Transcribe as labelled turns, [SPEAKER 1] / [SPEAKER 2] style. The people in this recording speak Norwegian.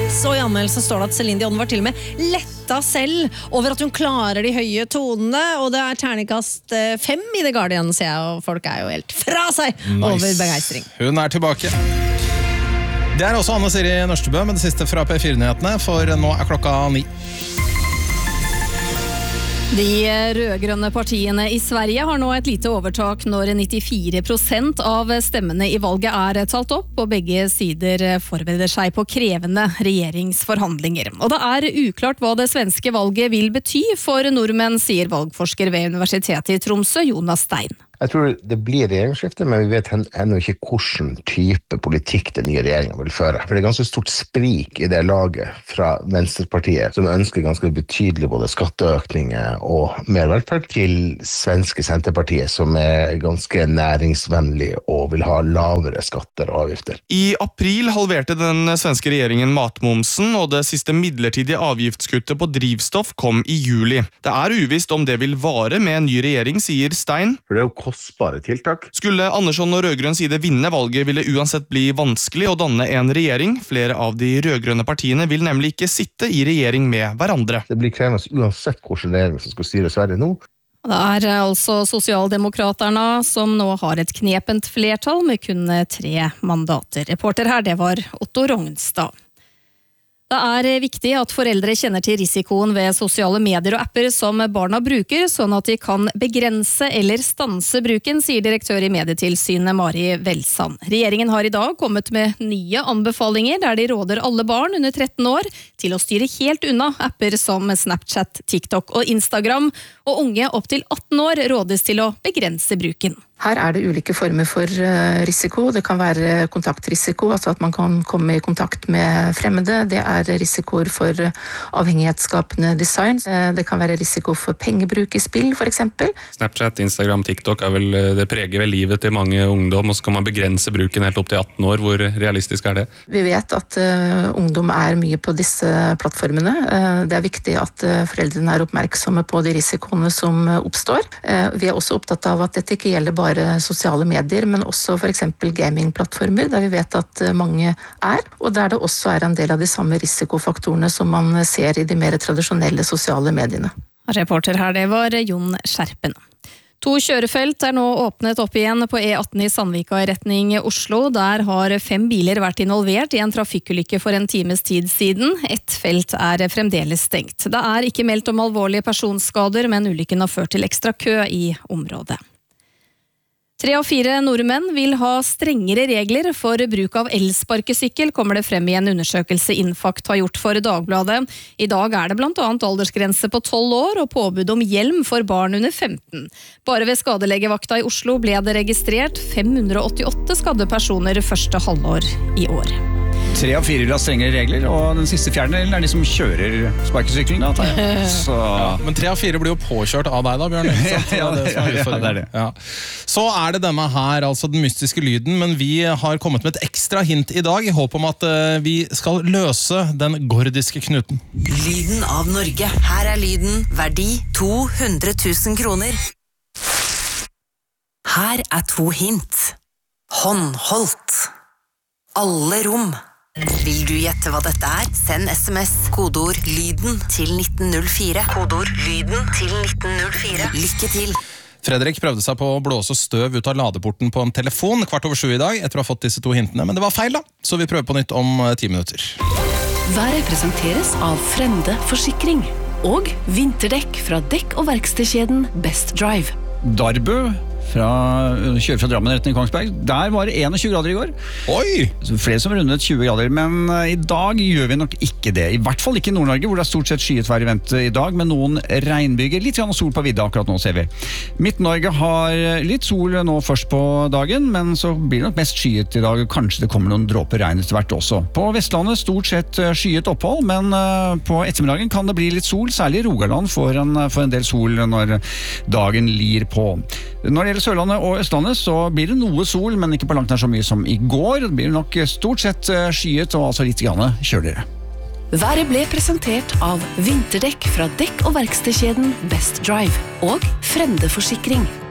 [SPEAKER 1] Så I anmeldelsen står det at Celine Dion var til og med letta selv over at hun klarer de høye tonene, og det terningkast 5 I The Guardian, ser jeg, og folk jo helt fra seg over begeistring.
[SPEAKER 2] Hun tilbake. Det også Anne Siri Nørstebø med det siste fra P4-nyhetene, for nå klokka 9.
[SPEAKER 3] De rødgrønne partiene I Sverige har nå et lite overtak når 94% av stemmene I valget talt opp, og begge sider forbereder seg på krevende regjeringsforhandlinger. Og det uklart hva det svenske valget vil bety for nordmenn, sier valgforsker ved Universitetet I Tromsø, Jonas Stein.
[SPEAKER 4] Jeg tror det blir regjeringsskifte, men vi vet ennå ikke hvilken type politikk den nye regjeringen vil føre. For det ganske stort sprik I det laget fra Venstrepartiet, som ønsker ganske betydelig både skatteøkninger og mer velferd, til svenske Senterpartiet, som ganske næringsvennlig og vil ha lavere skatter og avgifter.
[SPEAKER 5] I april halverte den svenske regjeringen matmomsen, og det siste midlertidige avgiftskuttet på drivstoff kom I juli. Det uvisst om det vil vare med en ny regjering, sier Stein.
[SPEAKER 4] For det jo kostbare tiltak.
[SPEAKER 5] Skulle Andersson og rødgrønn side vinne valget, ville uansett bli vanskelig å danne en regjering. Flere av de rødgrønne partiene vil nemlig ikke sitte I regjering med hverandre.
[SPEAKER 4] Det blir krevende uansett hvilken regjering som skal styre Sverige nå.
[SPEAKER 3] Det altså Sosialdemokraterne som nå har et knepent flertall med kun 3 mandater. Reporter her, det var Otto Rognstad. Det viktig at foreldre kjenner til risikoen ved sosiale medier og apper som barna bruker, sånn at de kan begrense eller stanse bruken, sier direktør I Medietilsynet Mari Velsand. Regjeringen har I dag kommet med nye anbefalinger der de råder alle barn under 13 år til å styre helt unna apper som Snapchat, TikTok og Instagram, og unge opp til 18 år rådes til å begrense bruken.
[SPEAKER 6] Her det ulike former for risiko. Det kan være kontaktrisiko, altså at man kan komme I kontakt med fremmede. Det risikoer for avhengighetsskapende design. Det kan være risiko for pengebruk I spill, for eksempel.
[SPEAKER 7] Snapchat, Instagram, TikTok det preger vel livet til mange ungdom, og så kan man begrense bruken helt opp til 18 år. Hvor realistisk det?
[SPEAKER 6] Vi vet at ungdom mye på disse plattformene. Det viktig at foreldrene oppmerksomme på de risikoene som oppstår. Vi også opptatt av at dette ikke gjelder bare sosiale medier, men også for eksempel gamingplattformer, der vi vet at mange og der det også en del av de samme risikofaktorene som man ser I de mer tradisjonelle sosiale mediene.
[SPEAKER 3] Reporter her, det var Jon Skjerpen. 2 kjørefelt nå åpnet opp igjen på E18 I Sandvika I retning Oslo. Der har 5 biler vært involvert I en trafikkulykke for en times tid siden. Et felt fremdeles stengt. Det ikke meldt om alvorlige personskader, men ulykken har ført til ekstra kø I området. 3 av 4 nordmenn vil ha strengere regler for bruk av elsparkesykkel, kommer det frem I en undersøkelse Infakt har gjort for Dagbladet. I dag det blant annet aldersgrense på 12 år og påbud om hjelm for barn under 15. Bare ved skadelegevakta I Oslo ble det registrert 588 skadde personer første halvår I år.
[SPEAKER 8] 3 av 4 vil ha strengere regler, og den siste fjerdedelen de som kjører sparkesykkelen. Så...
[SPEAKER 2] Ja, men 3 av 4 blir jo påkjørt av deg da, Bjørn.
[SPEAKER 8] Det det.
[SPEAKER 2] Ja. Så det denne her, altså den mystiske lyden, men vi har kommet med et ekstra hint I dag, I håp om at vi skal løse den gordiske knuten.
[SPEAKER 9] Lyden av Norge. Her lyden, verdi 200 000 kroner. Her 2 hint. Håndholdt. Alle rom. Vil du gjette hva dette Send SMS, kodeord lyden til 1904. Kodeord lyden til 1904. Lykke til!
[SPEAKER 2] Fredrik prøvde seg på å blåse støv ut av ladeporten på en telefon 7:15 I dag, etter å ha fått disse 2 hintene, men det var feil da, så vi prøver på nytt om 10 minutter.
[SPEAKER 10] Været presenteres av Frende Forsikring og vinterdekk fra dekk- og verkstedkjeden Best Drive.
[SPEAKER 8] Darbu kjører fra Drammen retning Kongsberg. Der var det 21 grader I går.
[SPEAKER 2] Oi!
[SPEAKER 8] Så flere som rundet 20 grader, men I dag gjør vi nok ikke det. I hvert fall ikke I Nord-Norge, hvor det stort sett skyet vær I vente I dag, med noen regnbyger. Litt grann sol på vidda akkurat nå, ser vi. Midt-Norge har litt sol nå først på dagen, men så blir det nok mest skyet I dag. Kanskje det kommer noen dråper regn etter hvert også. På Vestlandet stort sett skyet opphold, men på ettermiddagen kan det bli litt sol, særlig I Rogaland får en del sol når dagen lir på. Når det gjelder Sørlandet og Østlandet så blir det noe sol, men ikke på langt nær så mye som I går. Det blir nok stort sett skyet og altså litt grann kjøligere.
[SPEAKER 10] Været ble presentert av vinterdekk fra dekk- og verkstedkjeden Best Drive og Frende Forsikring.